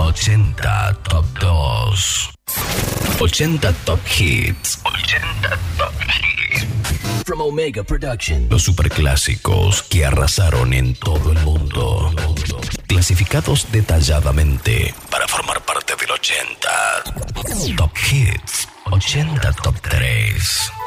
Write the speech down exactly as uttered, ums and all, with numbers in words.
ochenta Top dos. ochenta Top Hits. ochenta Top Hits. From Omega Production. Los superclásicos que arrasaron en todo el mundo. Clasificados detalladamente para formar parte del ochenta Top Hits. ochenta Top tres.